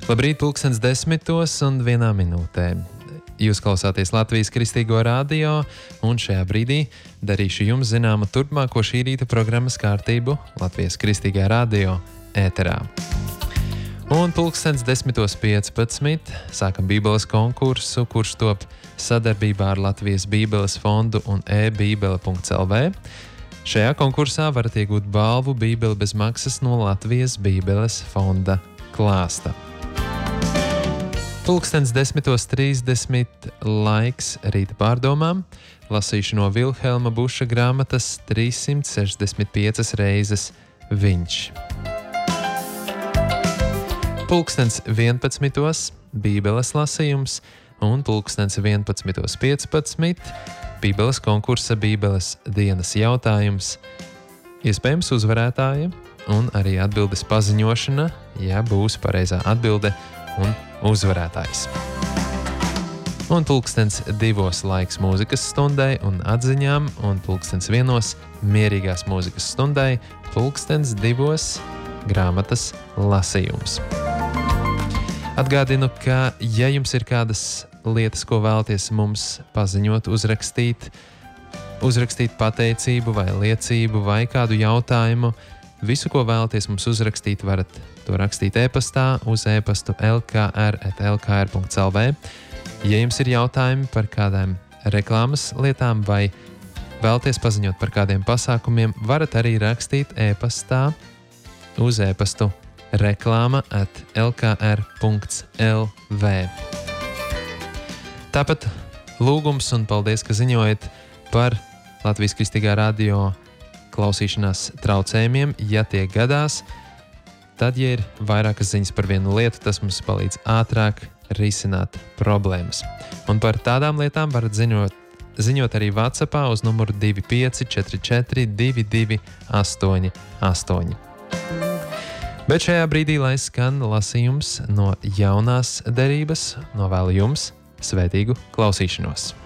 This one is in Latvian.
Labrīt, 10:10:01. Jūs klausāties Latvijas Kristīgo radio, un šajā brīdī darīšu jums zināmu turpmāko šī rīta programmas kārtību Latvijas Kristīgajā radio ēterā. Un 10:15 sākam Bībeles konkursu, kurš top sadarbībā ar Latvijas Bībeles fondu un e-bībele.lv. Šajā konkursā varat iegūt balvu Bībele bez maksas no Latvijas Bībeles fonda klāsta. 10:30 laiks rīta pārdomām. Lasīšu no Vilhelma Buša grāmatas 365 reizes viņš. 11:00 Bībeles lasījums un 11:15 Bībeles konkursa Bībeles dienas jautājums. Iespējams uzvarētāja un arī atbildes paziņošana, ja būs pareizā atbilde un uzvarētājs. Un 12:00 laiks mūzikas stundai un atziņām, un 1:00 mierīgās mūzikas stundai, 2:00 grāmatas lasījums. Atgādinu, ka, ja jums ir kādas lietas, ko vēlaties mums paziņot, uzrakstīt pateicību vai liecību vai kādu jautājumu, visu, ko vēlaties mums uzrakstīt, varat to rakstīt e-pastā uz e-pastu lkr@lkr.lv. Ja jums ir jautājumi par kādām reklāmas lietām vai vēlaties paziņot par kādiem pasākumiem, varat arī rakstīt e-pastā uz e-pastu reklāma@lkr.lv. Tāpat lūgums un paldies, ka ziņojat par Latvijas Kristīgā radio klausīšanās traucējumiem, ja tie gadās. Tad, ja ir vairākas ziņas par vienu lietu, tas mums palīdz ātrāk risināt problēmas. Un par tādām lietām varat ziņot arī WhatsAppā uz numuru 2544 2288. Bet šajā brīdī, lai skan lasījums no jaunās derības, novēlu jums svētīgu klausīšanos.